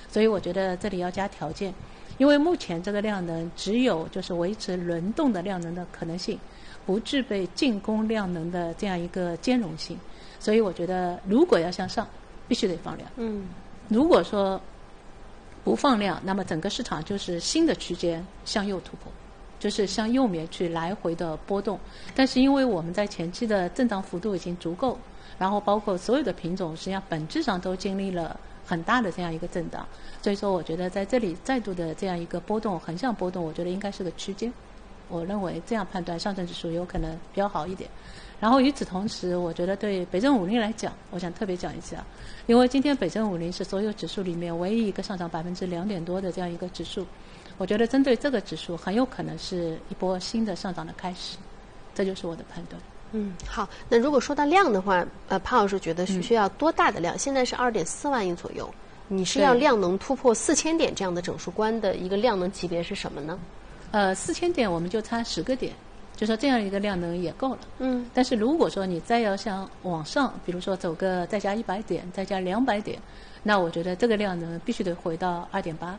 所以我觉得这里要加条件，因为目前这个量能只有就是维持轮动的量能的可能性，不具备进攻量能的这样一个兼容性，所以我觉得如果要向上，必须得放量。如果说不放量，那么整个市场就是新的区间向右突破，就是向右面去来回的波动。但是因为我们在前期的震荡幅度已经足够，然后包括所有的品种实际上本质上都经历了很大的这样一个震荡，所以说我觉得在这里再度的这样一个波动，横向波动，我觉得应该是个区间。我认为这样判断上证指数有可能比较好一点。然后与此同时，我觉得对北证50来讲，我想特别讲一下，因为今天北证50是所有指数里面唯一一个上涨2%多的这样一个指数，我觉得针对这个指数很有可能是一波新的上涨的开始，这就是我的判断。 好，那如果说到量的话，潘老师觉得需要多大的量？现在是2.4万亿左右，你是要量能突破4000点这样的整数关的一个量能级别是什么呢 ？4000点我们就差10个点，就说这样一个量能也够了。但是如果说你再要向往上，比如说走个再加100点，再加200点，那我觉得这个量能必须得回到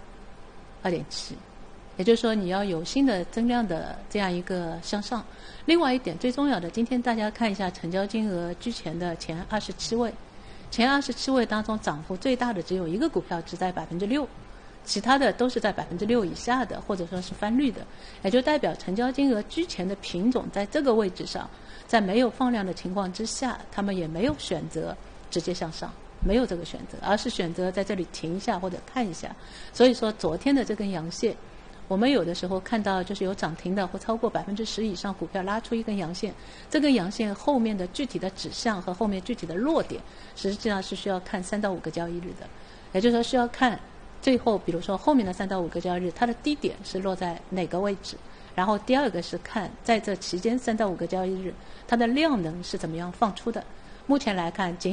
2.8、2.7。也就是说，你要有新的增量的这样一个向上。另外一点最重要的，今天大家看一下成交金额居前的前27位，前27位当中涨幅最大的只有一个股票只在6%，其他的都是在6%以下的，或者说是翻绿的，也就代表成交金额居前的品种在这个位置上，在没有放量的情况之下，他们也没有选择直接向上，没有这个选择，而是选择在这里停一下或者看一下。所以说昨天的这根阳线，我们有的时候看到就是有涨停的或超过10%以上股票拉出一根阳线，这根阳线后面的具体的指向和后面具体的落点，实际上是需要看3到5个交易日的，也就是说需要看最后比如说后面的3到5个交易日它的低点是落在哪个位置，然后第二个是看在这期间3到5个交易日它的量能是怎么样放出的。目前来看